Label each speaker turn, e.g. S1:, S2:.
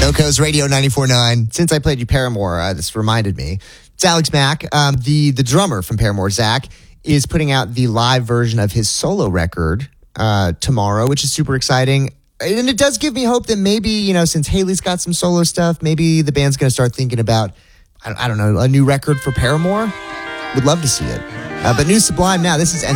S1: Coast Radio 94.9. Since I played you Paramore, this reminded me. It's Alex Mack. The drummer from Paramore, Zach, is putting out the live version of his solo record tomorrow, which is super exciting. And it does give me hope that maybe, since Haley's got some solo stuff, maybe the band's going to start thinking about, I don't know, a new record for Paramore. Would love to see it. But new Sublime now. This is